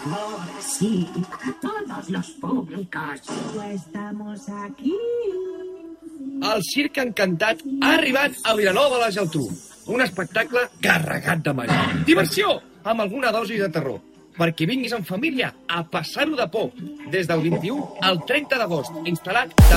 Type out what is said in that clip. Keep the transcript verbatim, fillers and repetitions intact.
Ahora sí, todos los públicos. Estamos aquí. El Circ Encantat ha arribat a Vilanova de la Geltrú. Un espectacle carregat de màgia. Diversió, amb alguna dosi de terror. Perquè vinguis en família a passar-ho de por. Des del vint-i-u al trenta d'agost, instal·lat...